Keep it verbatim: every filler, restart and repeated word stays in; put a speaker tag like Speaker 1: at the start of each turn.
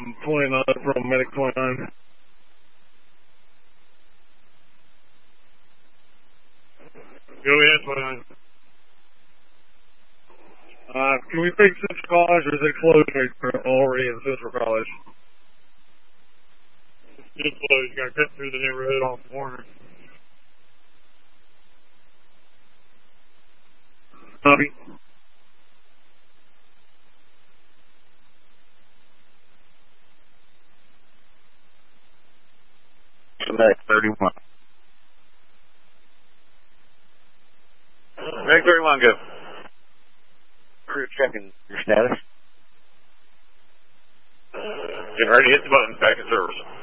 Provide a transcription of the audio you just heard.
Speaker 1: twenty-nine from Medic twenty-nine.
Speaker 2: Go ahead, twenty-nine.
Speaker 1: Uh, can we take Central College or is it closed already in Central College?
Speaker 2: It's closed. You got to cut through the neighborhood off the corner.
Speaker 1: Copy.
Speaker 3: Medic thirty-one.
Speaker 2: Medic thirty-one, go.
Speaker 3: Crew checking your status.
Speaker 2: Getting ready to hit the button. Back in service.